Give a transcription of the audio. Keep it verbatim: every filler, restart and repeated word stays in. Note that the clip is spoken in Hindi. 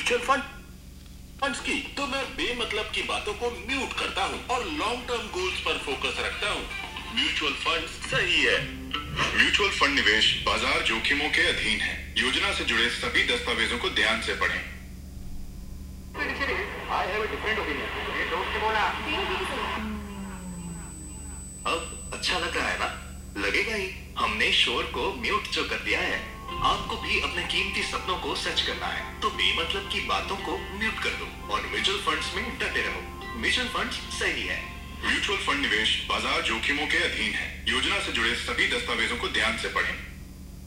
म्यूचुअल फंड फंड्स की, तो मैं बेमतलब की बातों को म्यूट करता हूँ और लॉन्ग टर्म गोल्स पर फोकस रखता हूँ। म्यूचुअल फंड सही है। म्यूचुअल फंड निवेश बाजार जोखिमों के अधीन है। योजना से जुड़े सभी दस्तावेजों को ध्यान से पढ़ें। I have a different opinion. ये दोस्त ने बोला। अब अच्छा लग रहा है ना? लगेगा ही। हमने शोर को म्यूट जो कर दिया है। आपको भी अपने कीमती सपनों को सच करना है, तो बेमतलब की बातों को म्यूट कर दो और म्यूचुअल फंड्स में डटे रहो। म्यूचुअल फंड्स सही है। म्यूचुअल फंड निवेश बाजार जोखिमों के अधीन है। योजना से जुड़े सभी दस्तावेजों को ध्यान से पढ़ें।